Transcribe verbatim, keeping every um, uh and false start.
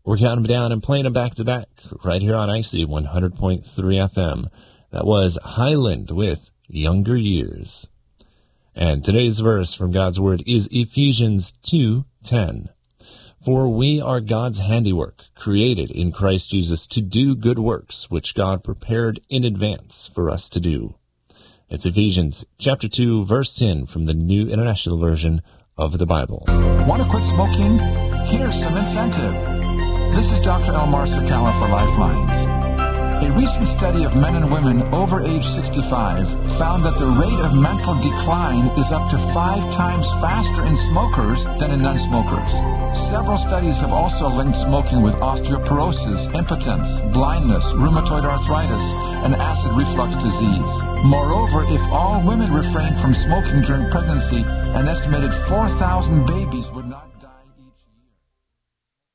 We're counting them down and playing them back to back right here on I C one hundred point three F M. That was Highland with Younger Years. And today's verse from God's Word is Ephesians two ten. For we are God's handiwork, created in Christ Jesus to do good works, which God prepared in advance for us to do. It's Ephesians chapter two, verse ten from the New International Version of the Bible. Want to quit smoking? Here's some incentive. This is Doctor Elmar Sakala for Lifelines. A recent study of men and women over age sixty-five found that the rate of mental decline is up to five times faster in smokers than in non-smokers. Several studies have also linked smoking with osteoporosis, impotence, blindness, rheumatoid arthritis, and acid reflux disease. Moreover, if all women refrained from smoking during pregnancy, an estimated four thousand babies would not